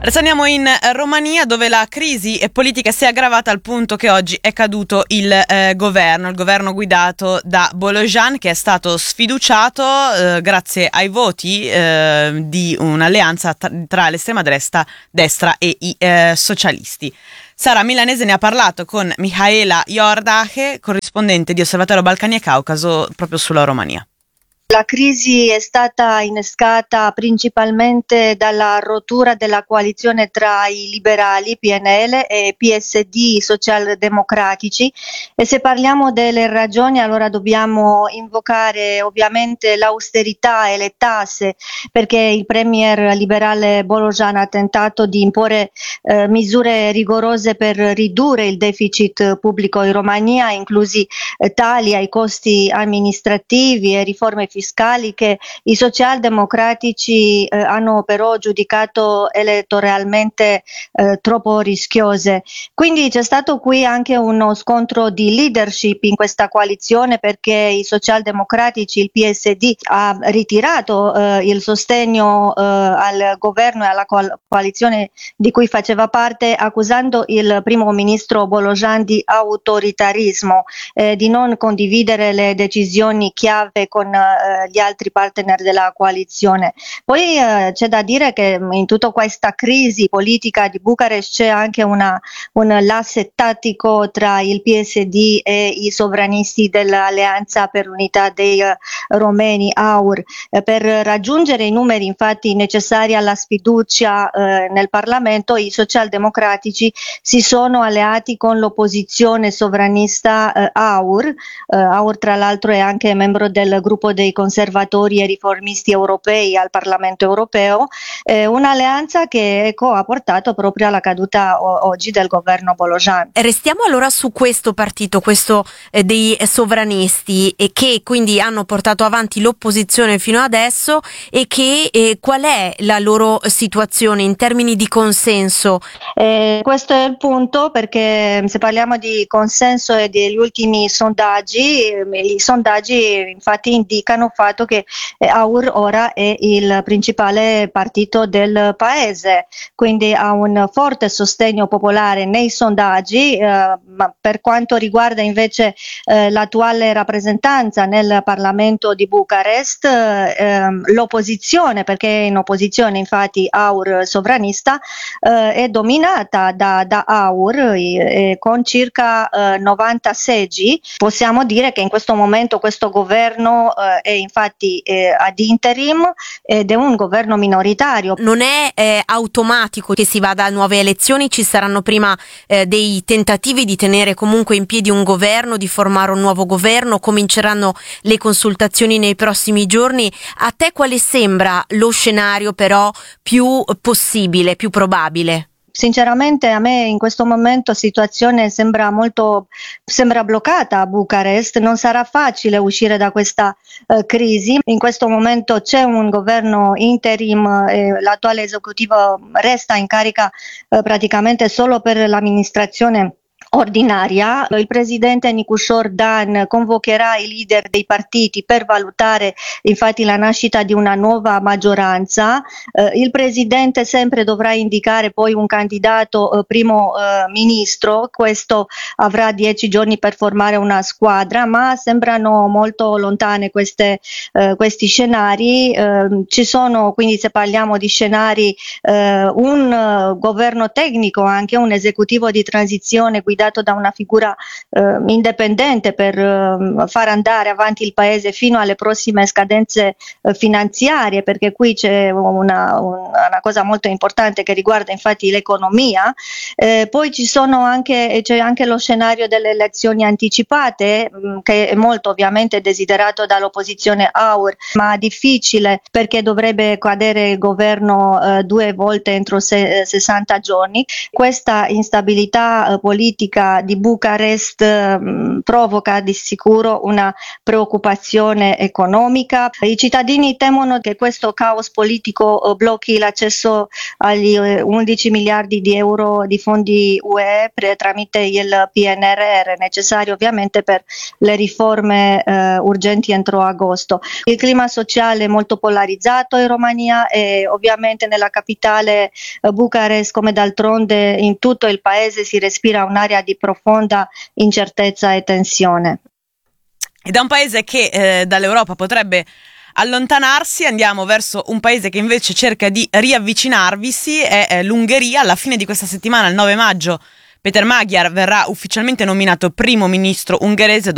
Restiamo in Romania, dove la crisi politica si è aggravata al punto che oggi è caduto il governo guidato da Bolojan, che è stato sfiduciato grazie ai voti di un'alleanza tra l'estrema destra e i socialisti. Sara Milanese ne ha parlato con Mihaela Iordache, corrispondente di Osservatorio Balcani e Caucaso, proprio sulla Romania. La crisi è stata innescata principalmente dalla rottura della coalizione tra i liberali, PNL, e PSD, socialdemocratici, e se parliamo delle ragioni allora dobbiamo invocare ovviamente l'austerità e le tasse, perché il premier liberale Bolojan ha tentato di imporre misure rigorose per ridurre il deficit pubblico in Romania, inclusi tagli ai costi amministrativi e riforme fiscali che i socialdemocratici hanno però giudicato elettoralmente troppo rischiose. Quindi c'è stato qui anche uno scontro di leadership in questa coalizione, perché i socialdemocratici, il PSD, ha ritirato il sostegno al governo e alla coalizione di cui faceva parte, accusando il primo ministro Bolojan di autoritarismo, di non condividere le decisioni chiave con gli altri partner della coalizione. Poi c'è da dire che in tutta questa crisi politica di Bucarest c'è anche un l'asse tattico tra il PSD e i sovranisti dell'Alleanza per l'Unità dei Romeni, AUR. Per raggiungere i numeri infatti necessari alla sfiducia nel Parlamento, i socialdemocratici si sono alleati con l'opposizione sovranista AUR. AUR tra l'altro è anche membro del gruppo dei conservatori e riformisti europei al Parlamento europeo, un'alleanza che ha portato proprio alla caduta oggi del governo Bolojan. Restiamo allora su questo partito, questo dei sovranisti, che quindi hanno portato avanti l'opposizione fino adesso, e che qual è la loro situazione in termini di consenso? Questo è il punto, perché se parliamo di consenso e degli ultimi sondaggi, i sondaggi infatti indicano il fatto che AUR ora è il principale partito del paese, quindi ha un forte sostegno popolare nei sondaggi, ma per quanto riguarda invece l'attuale rappresentanza nel Parlamento di Bucarest, l'opposizione, perché è in opposizione infatti AUR sovranista, è dominata da AUR con circa 90 seggi. Possiamo dire che in questo momento questo governo è infatti ad interim ed è un governo minoritario. Non è automatico che si vada a nuove elezioni, ci saranno prima dei tentativi di tenere comunque in piedi un governo, di formare un nuovo governo, cominceranno le consultazioni nei prossimi giorni. A te quale sembra lo scenario però più possibile, più probabile? Sinceramente a me in questo momento la situazione sembra bloccata a Bucarest, non sarà facile uscire da questa crisi. In questo momento c'è un governo interim e l'attuale esecutivo resta in carica praticamente solo per l'amministrazione ordinaria. Il presidente Nicușor Dan convocherà i leader dei partiti per valutare infatti la nascita di una nuova maggioranza. Il presidente sempre dovrà indicare poi un candidato primo ministro, questo avrà 10 giorni per formare una squadra, ma sembrano molto lontane questi scenari. Ci sono quindi, se parliamo di scenari, un governo tecnico, anche un esecutivo di transizione guidato da una figura indipendente per far andare avanti il paese fino alle prossime scadenze finanziarie, perché qui c'è una cosa molto importante che riguarda infatti l'economia. Poi c'è anche lo scenario delle elezioni anticipate, che è molto ovviamente desiderato dall'opposizione AUR, ma difficile perché dovrebbe cadere il governo 2 volte entro 60 giorni. Questa instabilità politica politica di Bucarest provoca di sicuro una preoccupazione economica. I cittadini temono che questo caos politico blocchi l'accesso agli 11 miliardi di euro di fondi UE tramite il PNRR, necessari ovviamente per le riforme urgenti entro agosto. Il clima sociale è molto polarizzato in Romania e ovviamente nella capitale Bucarest, come d'altronde in tutto il paese, si respira un'area di profonda incertezza e tensione. E da un paese che dall'Europa potrebbe allontanarsi andiamo verso un paese che invece cerca di riavvicinarvisi, è l'Ungheria. Alla fine di questa settimana, il 9 maggio, Peter Magyar verrà ufficialmente nominato primo ministro ungherese